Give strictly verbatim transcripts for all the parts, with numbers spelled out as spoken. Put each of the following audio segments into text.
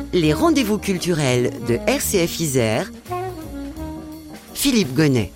Les rendez-vous culturels de R C F Isère, Philippe Gonnet.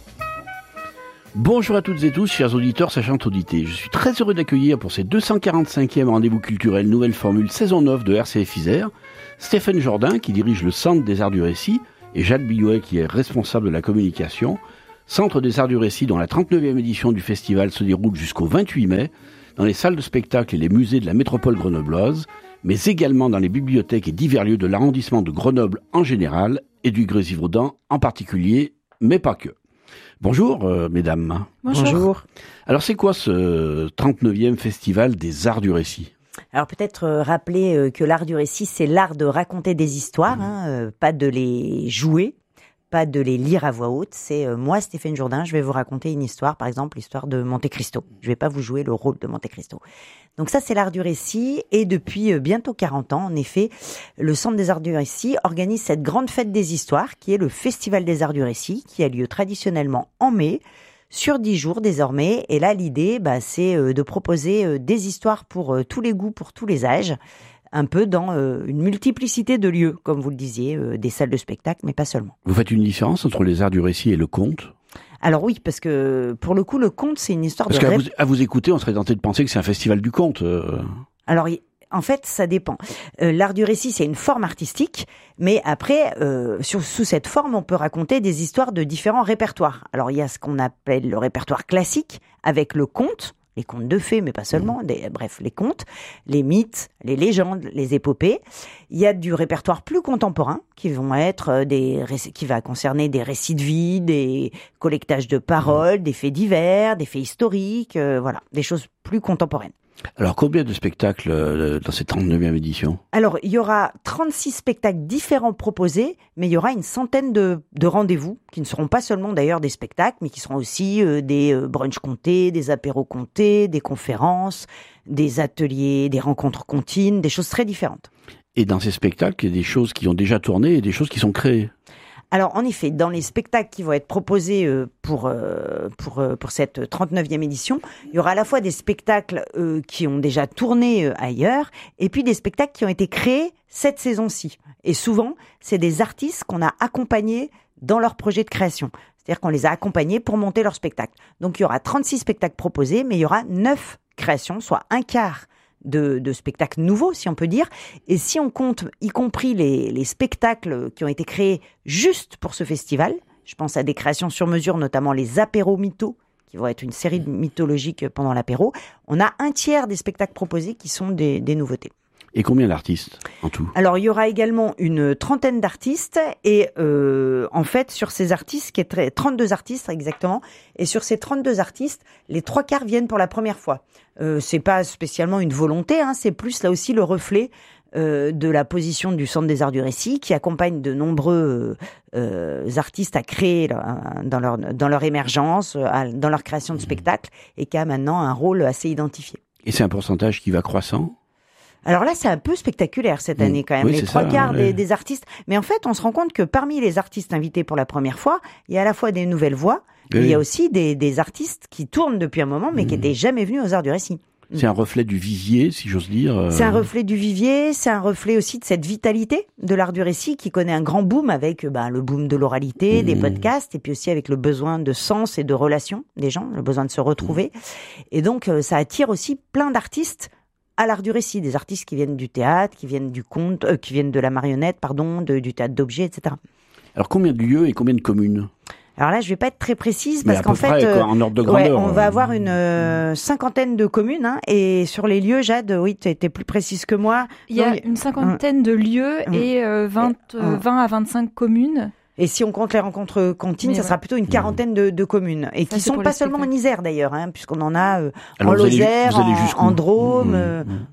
Bonjour à toutes et tous, chers auditeurs, sachantes audités. Je suis très heureux d'accueillir pour ces deux cent quarante-cinquième rendez-vous culturels nouvelle formule saison neuf de R C F Isère, Stéphane Jourdain qui dirige le Centre des Arts du Récit et Jacques Billouet qui est responsable de la communication. Centre des Arts du Récit dont la trente-neuvième édition du festival se déroule jusqu'au vingt-huit mai dans les salles de spectacle et les musées de la métropole grenobloise, mais également dans les bibliothèques et divers lieux de l'arrondissement de Grenoble en général et du Grésivaudan en particulier, mais pas que. Bonjour, euh, mesdames. Bonjour. Bonjour. Alors, c'est quoi ce trente-neuvième festival des Arts du Récit ? Alors, peut-être euh, rappeler euh, que l'art du récit, c'est l'art de raconter des histoires, mmh. hein, euh, pas de les jouer, pas de les lire à voix haute. C'est euh, moi, Stéphane Jourdain, je vais vous raconter une histoire, par exemple, l'histoire de Monte Cristo. Je vais pas vous jouer le rôle de Monte Cristo. Donc ça, c'est l'art du récit. Et depuis euh, bientôt quarante ans, en effet, le Centre des Arts du Récit organise cette grande fête des histoires, qui est le Festival des Arts du Récit, qui a lieu traditionnellement en mai, sur dix jours désormais. Et là, l'idée, bah, c'est euh, de proposer euh, des histoires pour euh, tous les goûts, pour tous les âges, un peu dans euh, une multiplicité de lieux, comme vous le disiez, euh, des salles de spectacle, mais pas seulement. Vous faites une différence entre les arts du récit et le conte ? Alors oui, parce que pour le coup, le conte, c'est une histoire parce de... Parce rêve... qu'à vous, à vous écouter, on serait tenté de penser que c'est un festival du conte. Euh... Alors, en fait, ça dépend. Euh, l'art du récit, c'est une forme artistique, mais après, euh, sur, sous cette forme, on peut raconter des histoires de différents répertoires. Alors, il y a ce qu'on appelle le répertoire classique, avec le conte, les contes de fées, mais pas seulement, des, bref, les contes, les mythes, les légendes, les épopées. Il y a du répertoire plus contemporain, qui vont être des qui va concerner des récits de vie, des collectages de paroles, des faits divers, des faits historiques, euh, voilà, des choses plus contemporaines. Alors, combien de spectacles euh, dans cette trente-neuvième édition ? Alors, il y aura trente-six spectacles différents proposés, mais il y aura une centaine de, de rendez-vous, qui ne seront pas seulement d'ailleurs des spectacles, mais qui seront aussi euh, des euh, brunchs contés, des apéros contés, des conférences, des ateliers, des rencontres contines, des choses très différentes. Et dans ces spectacles, il y a des choses qui ont déjà tourné et des choses qui sont créées. Alors, en effet, dans les spectacles qui vont être proposés pour, pour, pour cette trente-neuvième édition, il y aura à la fois des spectacles qui ont déjà tourné ailleurs et puis des spectacles qui ont été créés cette saison-ci. Et souvent, c'est des artistes qu'on a accompagnés dans leur projet de création. C'est-à-dire qu'on les a accompagnés pour monter leur spectacle. Donc, il y aura trente-six spectacles proposés, mais il y aura neuf créations, soit un quart De, de spectacles nouveaux, si on peut dire. Et si on compte, y compris les, les spectacles qui ont été créés juste pour ce festival, je pense à des créations sur mesure, notamment les apéros mythos, qui vont être une série mythologique pendant l'apéro, on a un tiers des spectacles proposés qui sont des, des nouveautés. Et combien d'artistes en tout ? Alors, il y aura également une trentaine d'artistes et euh, en fait, sur ces artistes, qui est très, trente-deux artistes exactement, et sur ces trente-deux artistes, les trois quarts viennent pour la première fois. Euh, c'est pas spécialement une volonté, hein, c'est plus là aussi le reflet euh, de la position du Centre des Arts du Récit qui accompagne de nombreux euh, artistes à créer là, dans leur dans leur émergence, à, dans leur création de spectacles et qui a maintenant un rôle assez identifié. Et c'est un pourcentage qui va croissant ? Alors là, c'est un peu spectaculaire cette année quand même, oui, les trois ça, quarts ouais. des, des artistes. Mais en fait, on se rend compte que parmi les artistes invités pour la première fois, il y a à la fois des nouvelles voix, oui. mais il y a aussi des, des artistes qui tournent depuis un moment, mais mmh. qui n'étaient jamais venus aux Arts du Récit. C'est un reflet du vivier, si j'ose dire. Euh... C'est un reflet du vivier, c'est un reflet aussi de cette vitalité de l'art du récit qui connaît un grand boom avec bah, le boom de l'oralité, mmh. des podcasts, et puis aussi avec le besoin de sens et de relations des gens, le besoin de se retrouver. Mmh. Et donc, euh, ça attire aussi plein d'artistes à l'art du récit, des artistes qui viennent du théâtre, qui viennent du conte, euh, qui viennent de la marionnette, pardon, de, du théâtre d'objets, et cetera. Alors combien de lieux et combien de communes ? Alors là, je vais pas être très précise parce Mais à qu'en peu fait, près, euh, quoi, en ordre de grandeur, ouais, on va euh... avoir une euh, cinquantaine de communes hein, et sur les lieux, Jade, oui, tu étais plus précise que moi. Il y a Donc, une cinquantaine de lieux et euh, vingt, euh, vingt à vingt-cinq communes. Et si on compte les rencontres contines, Mais ça ouais. sera plutôt une quarantaine de, de communes. Et ça, qui sont pas seulement en Isère d'ailleurs, hein, puisqu'on en a euh, en Lozère, en, en Drôme. Mmh, euh, mmh.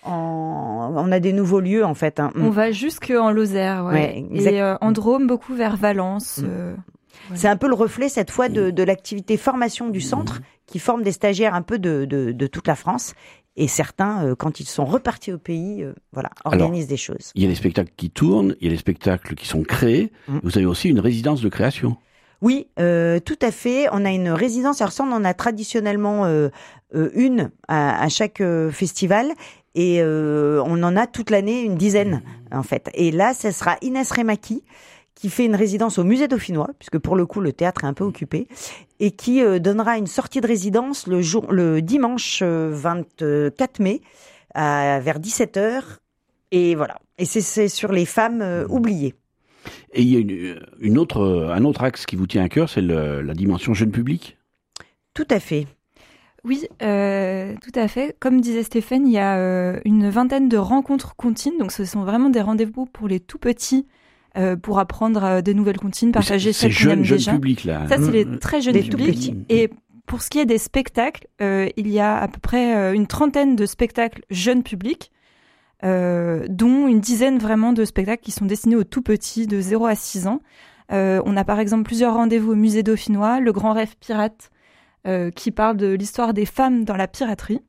En... On a des nouveaux lieux en fait. Hein. On va jusqu'en Lozère, ouais. ouais exact... Et euh, en Drôme, beaucoup vers Valence. Mmh. Euh... Ouais. C'est un peu le reflet cette fois de, de l'activité formation du centre qui forme des stagiaires un peu de, de, de toute la France. Et certains, euh, quand ils sont repartis au pays, euh, voilà, organisent Alors, des choses. Il y a les spectacles qui tournent, il y a les spectacles qui sont créés. Mmh. Vous avez aussi une résidence de création. Oui, euh, tout à fait. On a une résidence. Alors ça, on en a traditionnellement euh, euh, une à, à chaque euh, festival. Et euh, on en a toute l'année une dizaine, en fait. Et là, ce sera Inès Remaki, qui fait une résidence au musée dauphinois, puisque pour le coup, le théâtre est un peu occupé, et qui euh, donnera une sortie de résidence le, jour, le dimanche euh, vingt-quatre mai, à, vers dix-sept heures. Et voilà. Et c'est, c'est sur les femmes euh, oubliées. Et il y a une, une autre, un autre axe qui vous tient à cœur, c'est le, la dimension jeune public ? Tout à fait. Oui, euh, tout à fait. Comme disait Stéphane, il y a euh, une vingtaine de rencontres comptines. Donc, ce sont vraiment des rendez-vous pour les tout petits, euh, pour apprendre euh, des nouvelles comptines, partager celles qu'on aime déjà. C'est jeune public, là. Ça, c'est les très jeunes Les publics. Et pour ce qui est des spectacles, euh, il y a à peu près euh, une trentaine de spectacles jeunes publics, euh, dont une dizaine vraiment de spectacles qui sont destinés aux tout petits, de zéro à six ans. Euh, on a par exemple plusieurs rendez-vous au musée dauphinois, le Grand Rêve Pirate, Euh, qui parle de l'histoire des femmes dans la piraterie.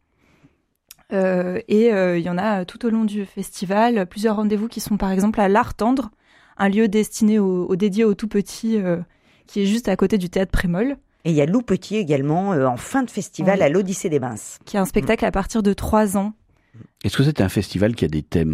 Euh, et euh, il y en a tout au long du festival, plusieurs rendez-vous qui sont par exemple à l'Art Tendre, un lieu destiné au, au dédié aux tout petits, euh, qui est juste à côté du théâtre Prémol. Et il y a Lou Petit également, euh, en fin de festival, oui. à l'Odyssée des Bains. Qui est un spectacle à partir de trois ans. Est-ce que c'est un festival qui a des thèmes ?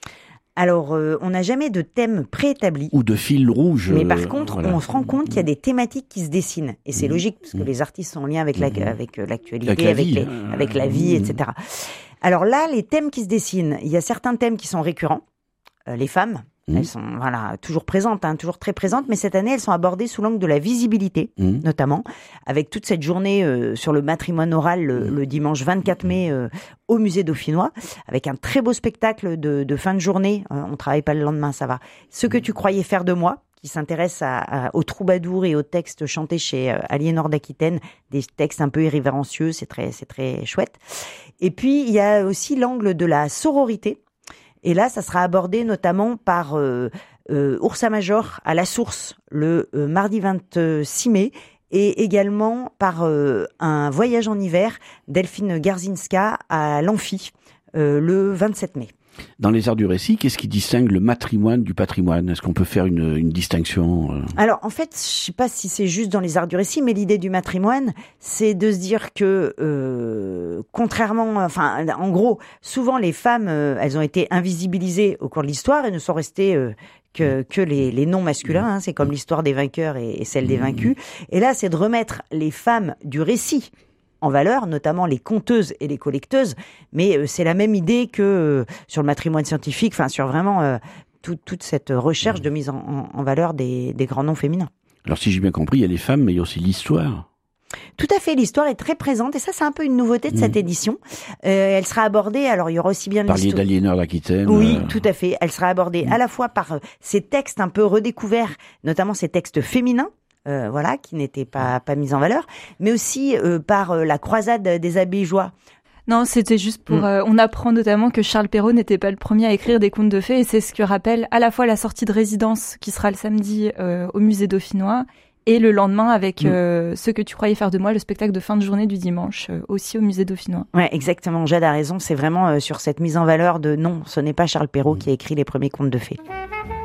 Alors, euh, on n'a jamais de thème préétabli. Ou de fil rouge. Mais par euh, contre, voilà. on se rend compte qu'il y a des thématiques qui se dessinent. Et c'est mmh. logique, parce que mmh. les artistes sont en lien avec, la, avec euh, l'actualité, avec la avec, vie, les, hein. avec la vie, mmh. et cetera. Alors là, les thèmes qui se dessinent, il y a certains thèmes qui sont récurrents. Euh, les femmes, mmh. elles sont voilà, toujours présentes, hein, toujours très présentes, mais cette année, elles sont abordées sous l'angle de la visibilité, mmh. notamment, avec toute cette journée euh, sur le matrimoine oral le, mmh. le dimanche vingt-quatre mai euh, au musée dauphinois, avec un très beau spectacle de, de fin de journée. Euh, on travaille pas le lendemain, ça va. Ce que tu croyais faire de moi, qui s'intéresse à, à, aux troubadours et aux textes chantés chez euh, Aliénor d'Aquitaine, des textes un peu irrévérencieux, c'est très, c'est très chouette. Et puis, il y a aussi l'angle de la sororité. Et là, ça sera abordé notamment par euh, euh, Oursa Major à la Source le euh, mardi vingt-six mai et également par euh, un voyage en hiver Delphine Garzinska à l'Amphi euh, le vingt-sept mai. Dans les arts du récit, qu'est-ce qui distingue le matrimoine du patrimoine ? Est-ce qu'on peut faire une, une distinction euh... Alors, en fait, je sais pas si c'est juste dans les arts du récit, mais l'idée du matrimoine, c'est de se dire que, euh, contrairement, enfin, en gros, souvent les femmes, euh, elles ont été invisibilisées au cours de l'histoire et ne sont restées euh, que que les, les noms masculins. Hein, c'est comme l'histoire des vainqueurs et, et celle des vaincus. Et là, c'est de remettre les femmes du récit en valeur, notamment les conteuses et les collecteuses, mais euh, c'est la même idée que euh, sur le matrimoine scientifique, enfin sur vraiment euh, tout, toute cette recherche de mise en, en, en valeur des, des grands noms féminins. Alors si j'ai bien compris, il y a les femmes, mais il y a aussi l'histoire. Tout à fait, l'histoire est très présente et ça c'est un peu une nouveauté de mmh. cette édition. Euh, elle sera abordée, alors il y aura aussi bien l'histoire. Parliez d'Aliénor d'Aquitaine. Oui, euh... tout à fait. Elle sera abordée mmh. à la fois par euh, ces textes un peu redécouverts, notamment ces textes féminins. Euh, voilà, qui n'étaient pas pas mis en valeur, mais aussi euh, par euh, la croisade des abbés joie. Non, c'était juste pour... Mmh. Euh, on apprend notamment que Charles Perrault n'était pas le premier à écrire des contes de fées, et c'est ce que rappelle à la fois la sortie de résidence, qui sera le samedi euh, au musée dauphinois, et le lendemain avec mmh. euh, Ce que tu croyais faire de moi, le spectacle de fin de journée du dimanche, euh, aussi au musée dauphinois. Ouais, exactement, Jade a raison, c'est vraiment euh, sur cette mise en valeur de non, ce n'est pas Charles Perrault mmh. qui a écrit les premiers contes de fées.